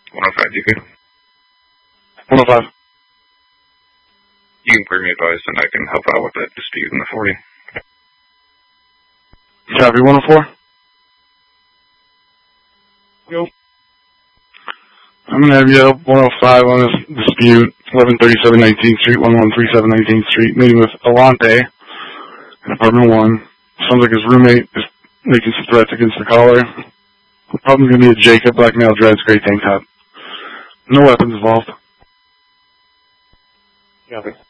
105 DP. 105. You can bring me advice and I can help out with that dispute in the 40. Copy, 104. Yo. I'm going to have you up 105 on this dispute, 1137 19th Street, 1137 19th Street, meeting with Alante in apartment 1. Sounds like his roommate is making some threats against the caller. The problem's going to be a Jacob, black male, dreads, gray tank top. No weapons involved. Copy.